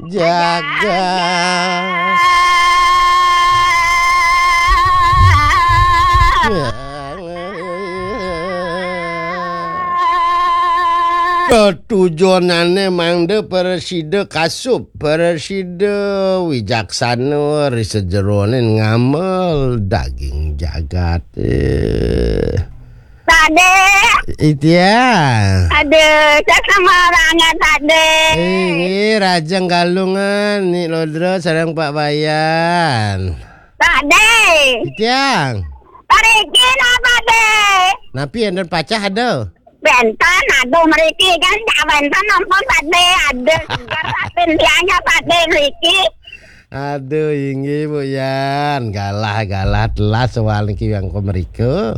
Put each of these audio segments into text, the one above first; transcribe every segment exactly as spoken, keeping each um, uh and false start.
jagat. Ketujuanane mangde persida kasup, persida wijaksana risejerone ngamel daging jagat. Tade. Itia. Aduh, saya sama orangnya tade. Ini Rajang Galungan, nih Lodro sareng Pak Bayan. Tade. Itiang. Pariki apa deh? Napi enden pacah ada. Bentan, aduh meriki kan tak bentan nonton tade ada. Garapin dianya tade meriki. Aduh, inggi Bu Yan, galah-galah telah soal niki yang ko mereka.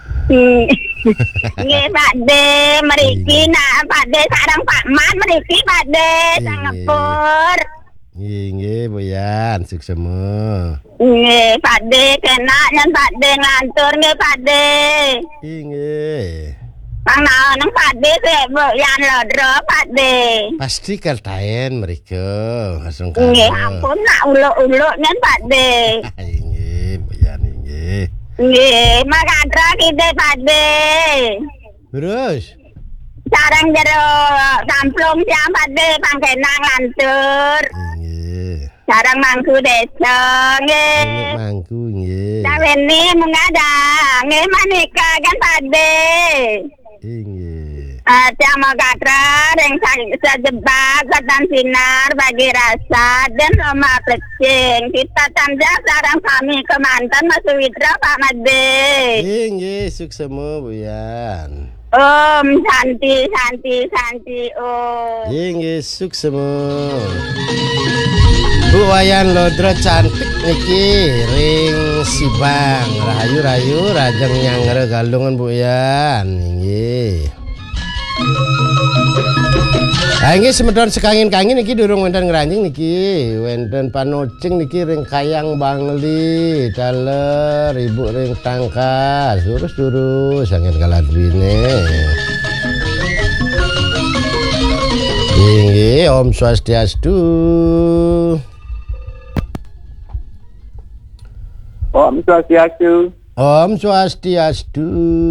Nggih Pak De, mriki nak Pak De sareng Pak Man mriki Pak De sangepur. Nggih Bu Yan, suksema. Nggih Pak De kena nyen Pak De ngantur nggih Pak De. Nggih. Pangnaon nang Pak De sik Bu Yan Lodro Pak De. Pasti kertaen mereka langsung kan. Nggih ampun nak uluk-uluk nyen Pak De. Nggih Bu Yan nggih. Nggih, makadra kita Pak De. Terus? Sarang jero samplung siang Pak De pangkenang lantur. Nggih. Sarang mangku desa nggih. Mangku nggih. Saweni mengada nggih manika kan Pak De. Nggih. Ada makadra yang sejebak ketan sinar bagi rasa dan rumah kecing. Kita tanda sarang kami kemantan Mas Witra Pak Made. Nggih, suksema Bu Yan. Om Santi Santi Santi Om. Nggih, suksema. Bu Wayan Lodro cantik niki ring Sibang. Rahayu-rahayu Rajang Nyangre Galungan Bu Yan. Nggih. Nggih semedon sekangin-kangin niki durung wonten ngranjing niki. Wonten panocing niki ring Kayang Bangli, daler Ibu ring Tangkas. Durus-durus angin kaladwine. Nggih, Om Swastiastu. Om Swastiastu. Om Swastiastu.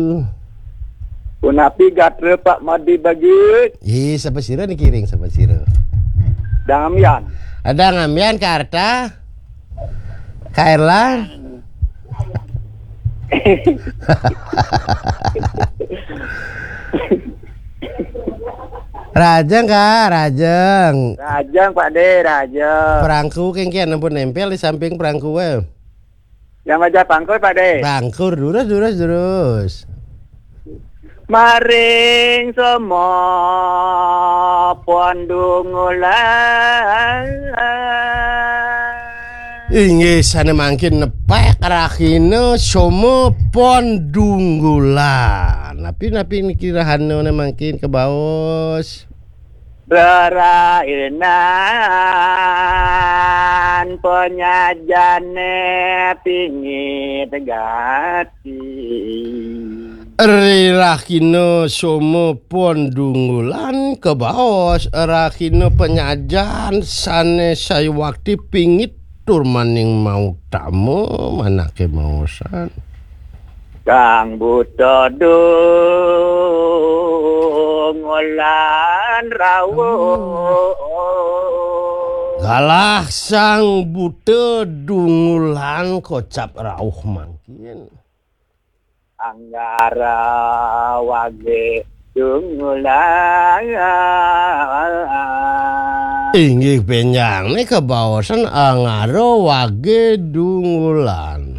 Unapi gatre Pak Madi bagi. Ih, sapa sira niki ring sapa sira? Dangamian. Ada ngamian ke Arta? Ka Erlang? Rajang Kak, Rajang. Rajang Pak De, Rajang. Perangku kengkian ampun nempel di samping perangku we. Yang aja pangkul Pak De. Pangkur durus durus durus. Maring semua pondungulan. Inggih sana mangkin nepek rakino somo pondunggulan. Napi-napi niki rahano mangkin ke baos. Berainan penyajane pingit gati. Rakino somo pondunggulan ke baos. Rakino penyajan sane saya waktu pingit tur maning mau tamu manake mausan. Kang buta dungulan rawo. Galah sang buta dungulan kocap rauh mangkin. Anggara wage dungulan. Inggih penyang nih kebawasan angaro wage dungulan.